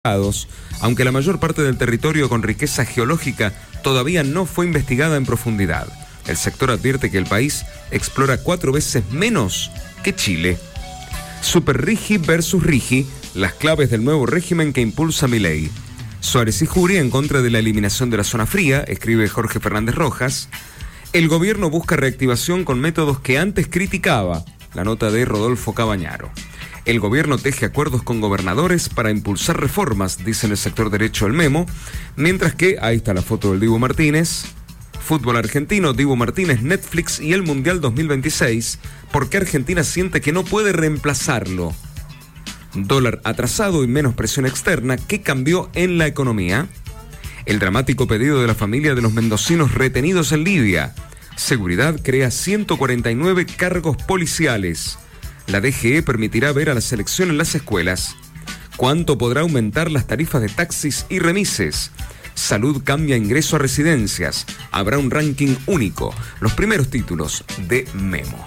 aunque la mayor parte del territorio con riqueza geológica todavía no fue investigada en profundidad. El sector advierte que el país explora 4 veces menos que Chile. Super Rigi versus Rigi, las claves del nuevo régimen que impulsa Milei. Suárez y Jury en contra de la eliminación de la zona fría, escribe Jorge Fernández Rojas. El gobierno busca reactivación con métodos que antes criticaba, la nota de Rodolfo Cabañaro. El gobierno teje acuerdos con gobernadores para impulsar reformas, dice en el sector derecho el Memo, mientras que, ahí está la foto del Dibu Martínez, fútbol argentino, Dibu Martínez, Netflix y el Mundial 2026, porque Argentina siente que no puede reemplazarlo. Dólar atrasado y menos presión externa, ¿qué cambió en la economía? El dramático pedido de la familia de los mendocinos retenidos en Libia. Seguridad crea 149 cargos policiales. La DGE permitirá ver a la selección en las escuelas. ¿Cuánto podrá aumentar las tarifas de taxis y remises? Salud cambia ingreso a residencias. Habrá un ranking único. Los primeros títulos de Memo.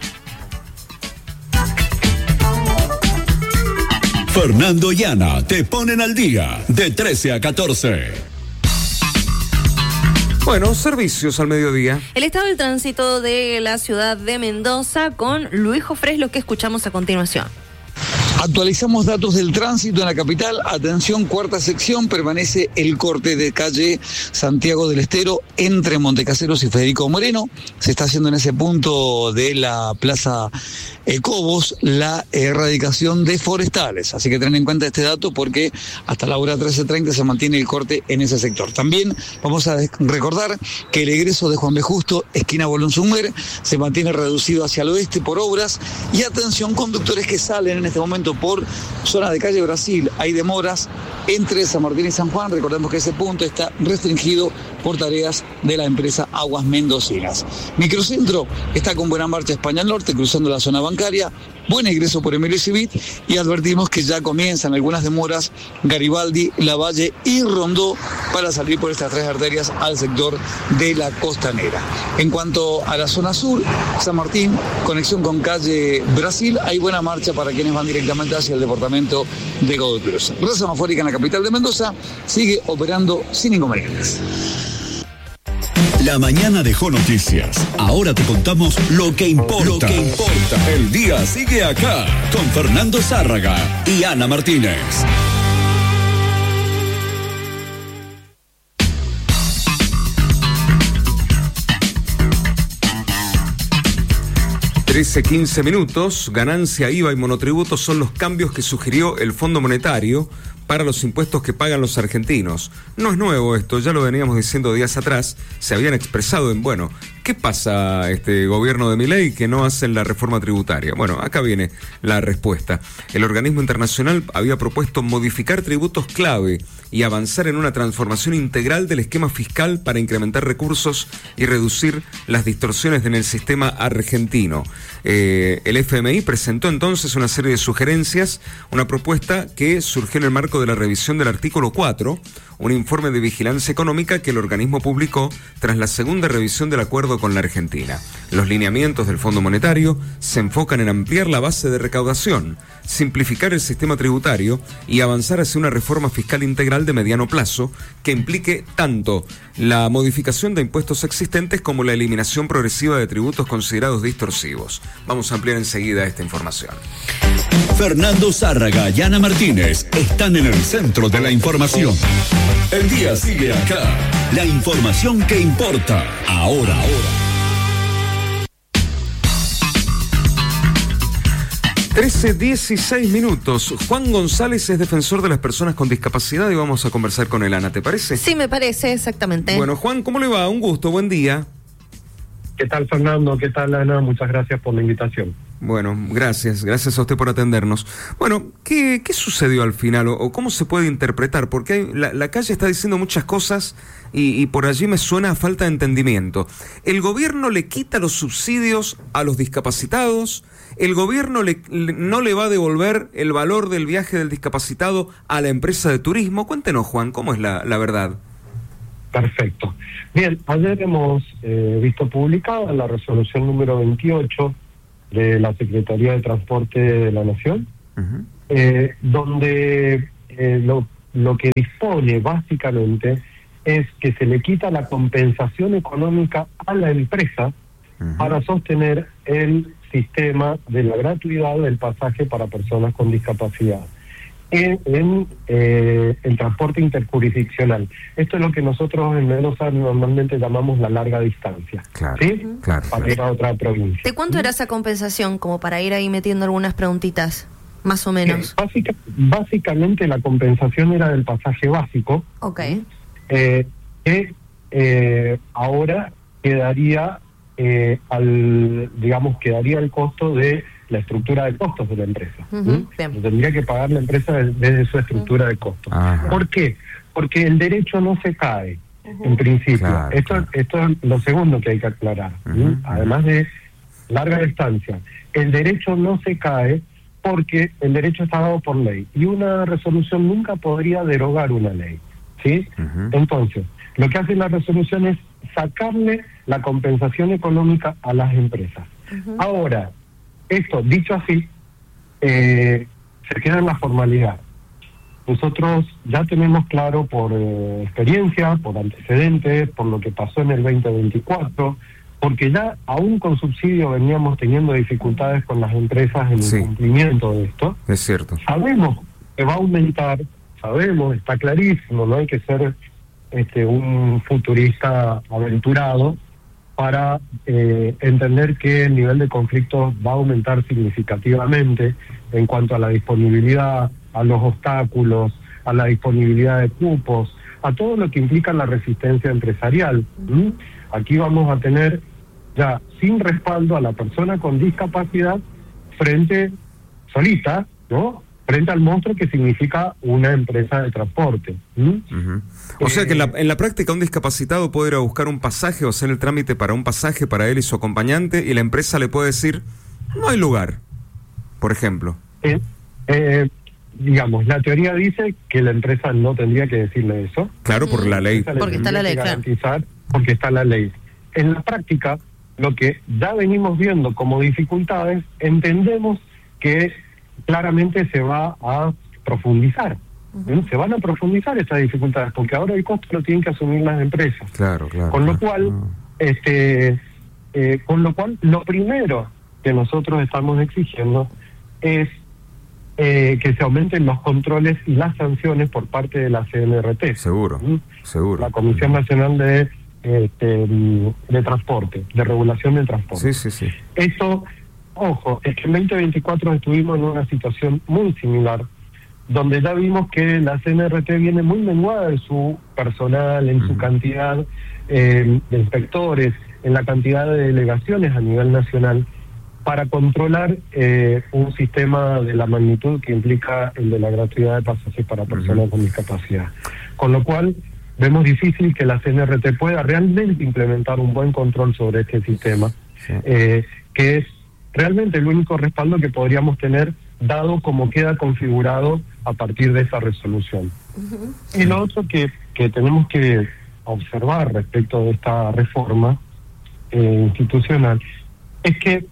Fernando y Ana te ponen al día de 13 a 14. Bueno, servicios al mediodía. El estado del tránsito de la ciudad de Mendoza con Luis Jofrés, lo que escuchamos a continuación. Actualizamos datos del tránsito en la capital. Atención, cuarta sección, permanece el corte de calle Santiago del Estero entre Montecaseros y Federico Moreno. Se está haciendo en ese punto de la Plaza Cobos la erradicación de forestales. Así que ten en cuenta este dato porque hasta la hora 13:30 se mantiene el corte en ese sector. También vamos a recordar que el egreso de Juan B. Justo, esquina Bolonzumer, se mantiene reducido hacia el oeste por obras. Y atención, conductores que salen en este momento por zona de calle Brasil, hay demoras entre San Martín y San Juan. Recordemos que ese punto está restringido por tareas de la empresa Aguas Mendocinas. Microcentro está con buena marcha España al Norte, cruzando la zona bancaria, buen ingreso por Emilio Civit, y advertimos que ya comienzan algunas demoras Garibaldi, Lavalle y Rondó para salir por estas 3 arterias al sector de la Costanera. En cuanto a la zona sur, San Martín, conexión con calle Brasil, hay buena marcha para quienes van directamente hacia el departamento de Godoy Cruz. Red semafórica en la capital de Mendoza sigue operando sin inconvenientes. La mañana dejó noticias. Ahora te contamos lo que importa. El día sigue acá con Fernando Zárraga y Ana Martínez. $13:15. Ganancia, IVA y monotributos son los cambios que sugirió el Fondo Monetario para los impuestos que pagan los argentinos. No es nuevo esto, ya lo veníamos diciendo días atrás, se habían expresado en, bueno, ¿qué pasa este gobierno de Milei que no hacen la reforma tributaria? Bueno, acá viene la respuesta. El organismo internacional había propuesto modificar tributos clave y avanzar en una transformación integral del esquema fiscal para incrementar recursos y reducir las distorsiones en el sistema argentino. El FMI presentó entonces una serie de sugerencias, una propuesta que surgió en el marco de la revisión del artículo 4, un informe de vigilancia económica que el organismo publicó tras la segunda revisión del acuerdo con la Argentina. Los lineamientos del Fondo Monetario se enfocan en ampliar la base de recaudación, simplificar el sistema tributario y avanzar hacia una reforma fiscal integral de mediano plazo que implique tanto la modificación de impuestos existentes como la eliminación progresiva de tributos considerados distorsivos. Vamos a ampliar enseguida esta información. Fernando Zárraga y Ana Martínez están en el centro de la información. El día sigue acá. La información que importa. Ahora. 13:16. Juan González es defensor de las personas con discapacidad y vamos a conversar con él, Ana, ¿te parece? Sí, me parece, exactamente. Bueno, Juan, ¿cómo le va? Un gusto, buen día. ¿Qué tal, Fernando? ¿Qué tal, Ana? Muchas gracias por la invitación. Bueno, gracias a usted por atendernos. Bueno, ¿qué sucedió al final o cómo se puede interpretar? Porque la calle está diciendo muchas cosas y por allí me suena a falta de entendimiento. ¿El gobierno le quita los subsidios a los discapacitados? ¿El gobierno no le va a devolver el valor del viaje del discapacitado a la empresa de turismo? Cuéntenos, Juan, ¿cómo es la verdad? Perfecto. Bien, ayer hemos visto publicada la resolución número 28 de la Secretaría de Transporte de la Nación, donde lo lo que dispone básicamente es que se le quita la compensación económica a la empresa para sostener el sistema de la gratuidad del pasaje para personas con discapacidad en el transporte interjurisdiccional. Esto es lo que nosotros en Mendoza normalmente llamamos la larga distancia. Claro, ¿sí? Claro. Para ir a otra provincia. ¿De cuánto era esa compensación? Como para ir ahí metiendo algunas preguntitas, más o menos. Básicamente la compensación era del pasaje básico. Ok. Que ahora quedaría quedaría el costo de la estructura de costos de la empresa. Tendría que pagar la empresa desde su estructura de costos. ¿Por qué? Porque el derecho no se cae, en principio. Claro, esto es lo segundo que hay que aclarar. Además de larga distancia, el derecho no se cae porque el derecho está dado por ley y una resolución nunca podría derogar una ley, ¿sí? Entonces, lo que hace la resolución es sacarle la compensación económica a las empresas. Ahora, esto, dicho así, se queda en la formalidad. Nosotros ya tenemos claro por experiencia, por antecedentes, por lo que pasó en el 2024, porque ya aún con subsidio veníamos teniendo dificultades con las empresas en el cumplimiento de esto. Es cierto. Sabemos que va a aumentar, sabemos, está clarísimo, no hay que ser un futurista aventurado para entender que el nivel de conflictos va a aumentar significativamente en cuanto a la disponibilidad, a los obstáculos, a la disponibilidad de cupos, a todo lo que implica la resistencia empresarial. Aquí vamos a tener ya sin respaldo a la persona con discapacidad frente solita, ¿no? Frente al monstruo que significa una empresa de transporte. O sea que en la práctica un discapacitado puede ir a buscar un pasaje o hacer el trámite para un pasaje para él y su acompañante y la empresa le puede decir, no hay lugar, por ejemplo. Digamos, la teoría dice que la empresa no tendría que decirle eso. Claro, por la ley. Porque está la ley, claro. Porque está la ley. En la práctica, lo que ya venimos viendo como dificultades, entendemos que claramente se va a profundizar. Se van a profundizar esas dificultades, porque ahora el costo lo tienen que asumir las empresas. Claro. Con lo cual, lo primero que nosotros estamos exigiendo es que se aumenten los controles y las sanciones por parte de la CNRT. Seguro. La Comisión Nacional de Transporte, de Regulación del Transporte. Sí. Esto, ojo, es que en 2024 estuvimos en una situación muy similar, donde ya vimos que la CNRT viene muy menguada en su personal, en su cantidad de inspectores, en la cantidad de delegaciones a nivel nacional, para controlar un sistema de la magnitud que implica el de la gratuidad de pasajes para personas con discapacidad. Con lo cual, vemos difícil que la CNRT pueda realmente implementar un buen control sobre este sistema, que es realmente el único respaldo que podríamos tener, dado como queda configurado a partir de esa resolución. Y lo otro que tenemos que observar respecto de esta reforma institucional es que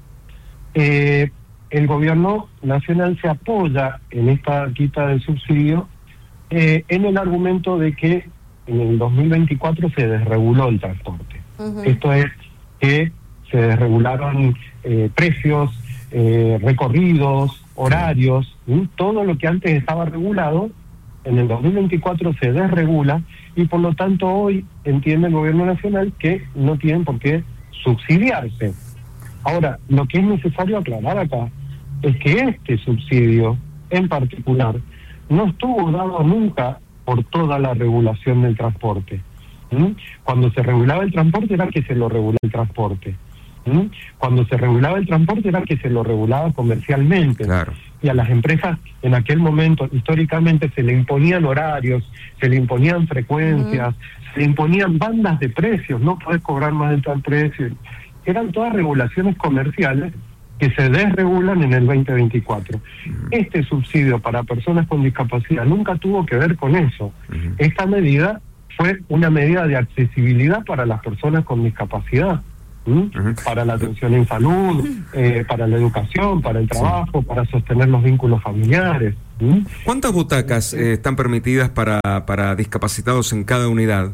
el gobierno nacional se apoya en esta quita del subsidio en el argumento de que en el 2024 se desreguló el transporte. Esto es que se desregularon precios, recorridos, horarios, todo lo que antes estaba regulado, en el 2024 se desregula y por lo tanto hoy entiende el gobierno nacional que no tienen por qué subsidiarse. Ahora, lo que es necesario aclarar acá es que este subsidio en particular no estuvo dado nunca por toda la regulación del transporte. Cuando se regulaba el transporte era que se lo regulaba el transporte. Cuando se regulaba el transporte era que se lo regulaba comercialmente. Claro. Y a las empresas en aquel momento históricamente se le imponían horarios, se le imponían frecuencias, se le imponían bandas de precios, no podés cobrar más de tal precio. Eran todas regulaciones comerciales que se desregulan en el 2024. Este subsidio para personas con discapacidad nunca tuvo que ver con eso. Esta medida fue una medida de accesibilidad para las personas con discapacidad. para la atención en salud, para la educación, para el trabajo, para sostener los vínculos familiares. ¿Cuántas butacas están permitidas para discapacitados en cada unidad?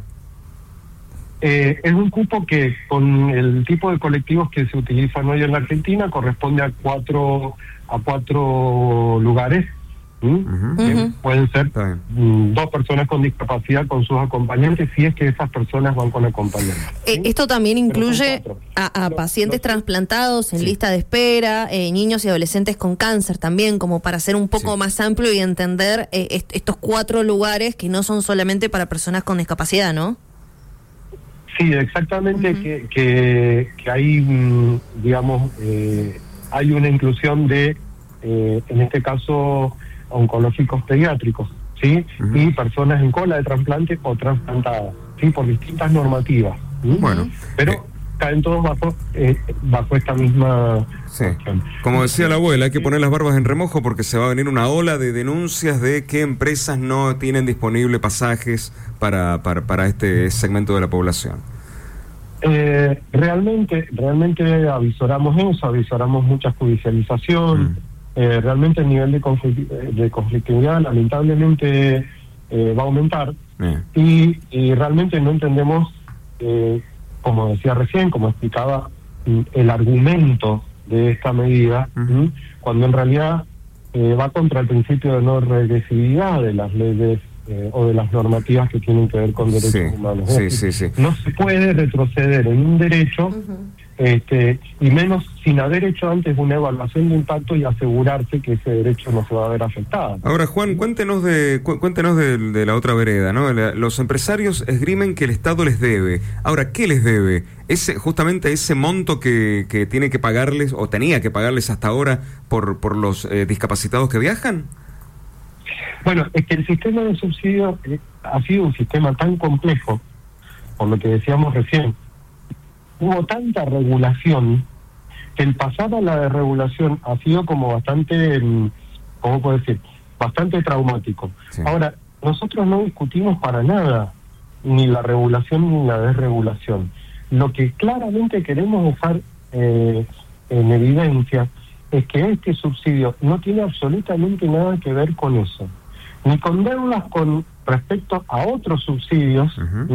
Es un cupo que, con el tipo de colectivos que se utilizan hoy en la Argentina, corresponde a cuatro lugares. Pueden ser 2 personas con discapacidad con sus acompañantes, si es que esas personas van con acompañantes. Esto también incluye a pacientes trasplantados en lista de espera, niños y adolescentes con cáncer también, como para ser un poco más amplio y entender estos 4 lugares que no son solamente para personas con discapacidad, ¿no? Sí, exactamente, que hay, digamos, hay una inclusión de, en este caso, oncológicos pediátricos, ¿sí? Y personas en cola de trasplante o trasplantadas, ¿sí? Por distintas normativas. Bueno, pero caen todos bajo esta misma cuestión. Como decía la abuela, hay que poner las barbas en remojo porque se va a venir una ola de denuncias de que empresas no tienen disponible pasajes para este segmento de la población. Realmente avisoramos eso, avisoramos mucha judicialización. Realmente el nivel de conflictividad lamentablemente va a aumentar y realmente no entendemos, como decía recién, como explicaba, el argumento de esta medida, cuando en realidad va contra el principio de no regresividad de las leyes o de las normativas que tienen que ver con derechos humanos. No se puede retroceder en un derecho y menos sin haber hecho antes una evaluación de impacto y asegurarse que ese derecho no se va a ver afectado. Ahora, Juan, cuéntenos de la otra vereda, ¿no? Los empresarios esgrimen que el Estado les debe. Ahora, ¿qué les debe? Justamente ese monto que tiene que pagarles o tenía que pagarles hasta ahora por los discapacitados que viajan. Bueno, es que el sistema de subsidios ha sido un sistema tan complejo, por lo que decíamos recién. Hubo tanta regulación que el pasar a la desregulación ha sido como bastante, ¿cómo puedo decir? Bastante traumático. Sí. Ahora, nosotros no discutimos para nada ni la regulación ni la desregulación. Lo que claramente queremos dejar en evidencia es que este subsidio no tiene absolutamente nada que ver con eso, ni con deudas con respecto a otros subsidios,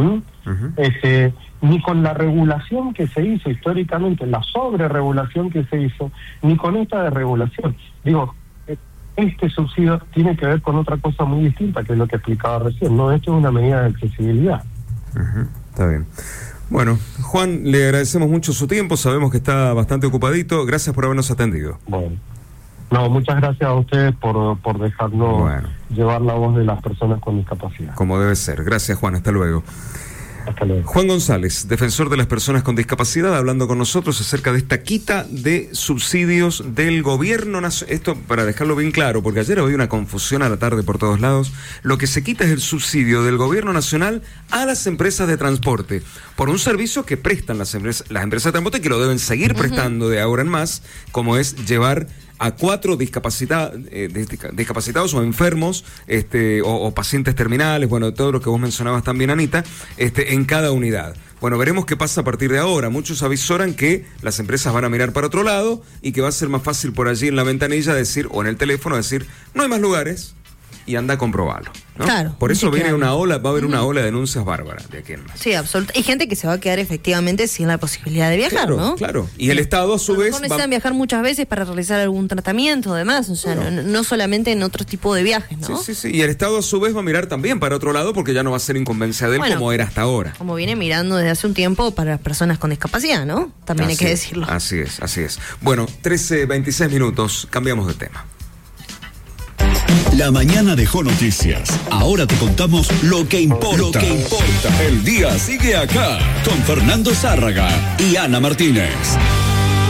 ni con la regulación que se hizo históricamente, la sobreregulación que se hizo, ni con esta desregulación. Digo, este subsidio tiene que ver con otra cosa muy distinta, que es lo que explicaba recién, ¿no? Esto es una medida de accesibilidad. Está bien. Bueno, Juan, le agradecemos mucho su tiempo, sabemos que está bastante ocupadito, gracias por habernos atendido. Bueno, no, muchas gracias a ustedes por dejarnos llevar la voz de las personas con discapacidad. Como debe ser. Gracias, Juan, hasta luego. Hasta luego. Juan González, defensor de las personas con discapacidad, hablando con nosotros acerca de esta quita de subsidios del gobierno nacional. Esto para dejarlo bien claro, porque ayer había una confusión a la tarde por todos lados. Lo que se quita es el subsidio del gobierno nacional a las empresas de transporte, por un servicio que prestan las empresas de transporte, que lo deben seguir prestando de ahora en más, como es llevar a 4 discapacitados o enfermos, o pacientes terminales, bueno, todo lo que vos mencionabas también, Anita, en cada unidad. Bueno, veremos qué pasa a partir de ahora. Muchos avisoran que las empresas van a mirar para otro lado y que va a ser más fácil por allí en la ventanilla decir, o en el teléfono decir, no hay más lugares, y anda a comprobarlo, ¿no? Claro. Por eso viene una ola, va a haber una ola de denuncias bárbaras de aquí en más. Sí, absolutamente. Hay gente que se va a quedar efectivamente sin la posibilidad de viajar, ¿no? Claro. Y el Estado a su vez necesitan viajar muchas veces para realizar algún tratamiento, además, o sea, no solamente en otro tipo de viajes, ¿no? Sí. Y el Estado a su vez va a mirar también para otro lado porque ya no va a ser incumbencia de él como era hasta ahora. Como viene mirando desde hace un tiempo para las personas con discapacidad, ¿no? También hay que decirlo. Así es. Bueno, 13:26 minutos, cambiamos de tema. La mañana dejó noticias. Ahora te contamos lo que importa. El día sigue acá con Fernando Zárraga y Ana Martínez.